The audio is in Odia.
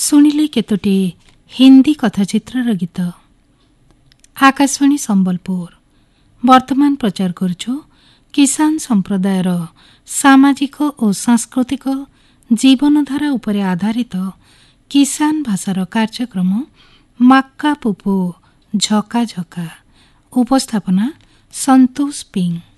ଶୁଣିଲେ କେତୋଟି ହିନ୍ଦୀ କଥାଚିତ୍ରର ଗୀତ। ଆକାଶବାଣୀ ସମ୍ବଲପୁର ବର୍ତ୍ତମାନ ପ୍ରଚାର କରୁଛୁ କିଷାନ ସମ୍ପ୍ରଦାୟର ସାମାଜିକ ଓ ସାଂସ୍କୃତିକ ଜୀବନଧାରା ଉପରେ ଆଧାରିତ କିଷାନ ଭାଷାର କାର୍ଯ୍ୟକ୍ରମ ମାକ୍କା ପୁପୁ ଝକା ଝକା। ଉପସ୍ଥାପନା ସନ୍ତୋଷ ପିଂ।